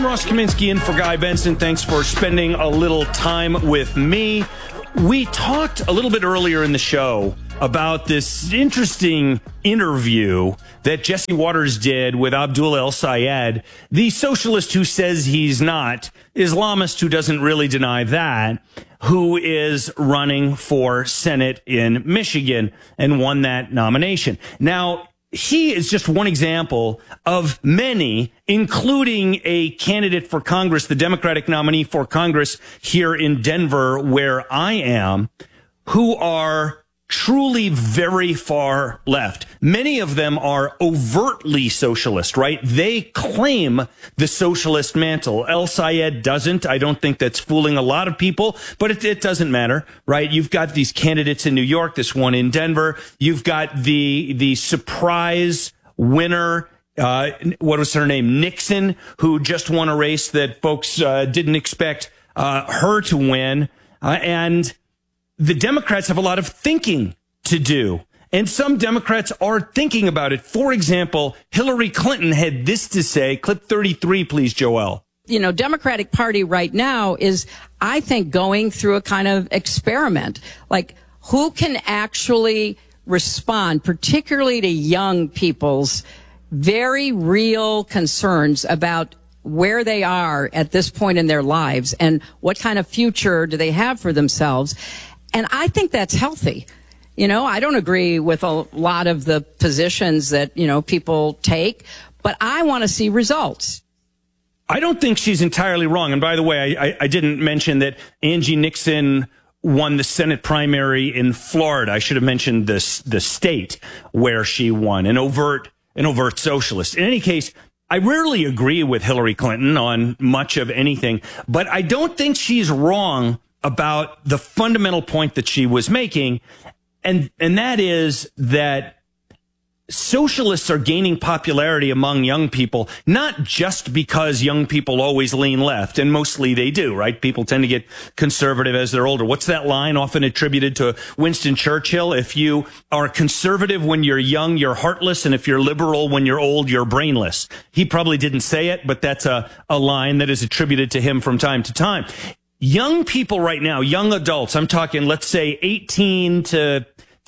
Ross Kaminsky in for Guy Benson. Thanks for spending a little time with me. We talked a little bit earlier in the show about this interesting interview that Jesse Waters did with Abdullah El-Sayed, the socialist who says he's not, Islamist who doesn't really deny that, who is running for Senate in Michigan and won that nomination. Now, he is just one example of many, including a candidate for Congress, the Democratic nominee for Congress here in Denver, where I am, who are truly very far left. Many of them are overtly socialist, right? They claim the socialist mantle. El-Sayed doesn't. I don't think that's fooling a lot of people, but it doesn't matter, right? You've got these candidates in New York, this one in Denver. You've got the surprise winner, what was her name? Nixon, who just won a race that folks didn't expect her to win. And the Democrats have a lot of thinking to do. And some Democrats are thinking about it. For example, Hillary Clinton had this to say. Clip 33, please, Joelle. You know, Democratic Party right now is, I think, going through a kind of experiment. Like, who can actually respond, particularly to young people's very real concerns about where they are at this point in their lives and what kind of future do they have for themselves. And I think that's healthy. You know, I don't agree with a lot of the positions that, you know, people take, but I want to see results. I don't think she's entirely wrong. And by the way, I didn't mention that Angie Nixon won the Senate primary in Florida. I should have mentioned the state where she won, an overt socialist. In any case, I rarely agree with Hillary Clinton on much of anything, but I don't think she's wrong about the fundamental point that she was making, and that is that socialists are gaining popularity among young people, not just because young people always lean left, and mostly they do, right? People tend to get conservative as they're older. What's that line often attributed to Winston Churchill? If you are conservative when you're young, you're heartless, and if you're liberal when you're old, you're brainless. He probably didn't say it, but that's a line that is attributed to him from time to time. Young people right now, young adults, I'm talking, let's say 18 to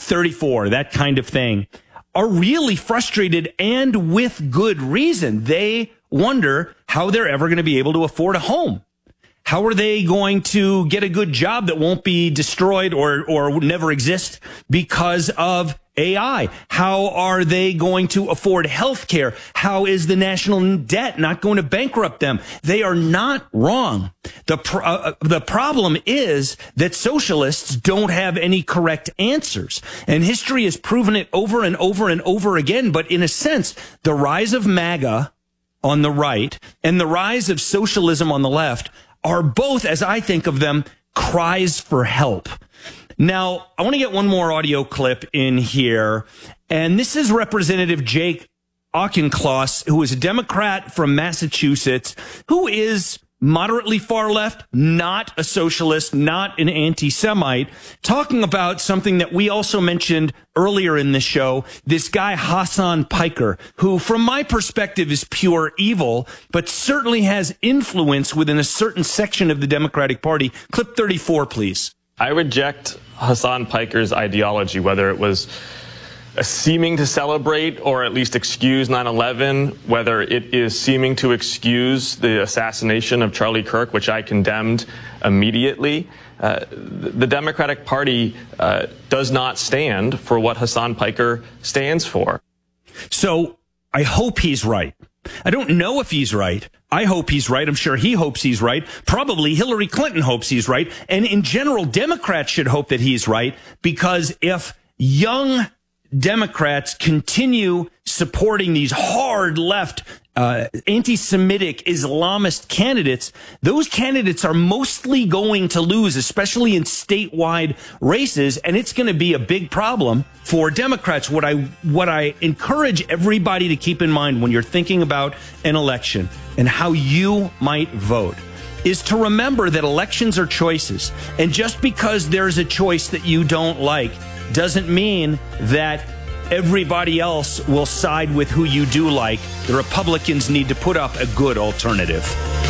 34, that kind of thing, are really frustrated, and with good reason. They wonder how they're ever going to be able to afford a home. How are they going to get a good job that won't be destroyed or never exist because of AI? How are they going to afford health care? How is the national debt not going to bankrupt them? They are not wrong. The problem is that socialists don't have any correct answers. And history has proven it over and over and over again. But in a sense, the rise of MAGA on the right and the rise of socialism on the left are both, as I think of them, cries for help. Now, I want to get one more audio clip in here, and this is Representative Jake Auchincloss, who is a Democrat from Massachusetts, who is moderately far left, not a socialist, not an anti-Semite, talking about something that we also mentioned earlier in the show, this guy Hasan Piker, who from my perspective is pure evil, but certainly has influence within a certain section of the Democratic Party. Clip 34, please. I reject Hasan Piker's ideology, whether it was seeming to celebrate or at least excuse 9/11, whether it is seeming to excuse the assassination of Charlie Kirk, which I condemned immediately. The Democratic Party does not stand for what Hasan Piker stands for. So I hope he's right. I don't know if he's right. I hope he's right. I'm sure he hopes he's right. Probably Hillary Clinton hopes he's right. And in general, Democrats should hope that he's right, because if young Democrats continue supporting these hard left, anti-Semitic Islamist candidates, those candidates are mostly going to lose, especially in statewide races, and it's going to be a big problem for Democrats. What I encourage everybody to keep in mind when you're thinking about an election and how you might vote is to remember that elections are choices, and just because there's a choice that you don't like doesn't mean that everybody else will side with who you do like. The Republicans need to put up a good alternative.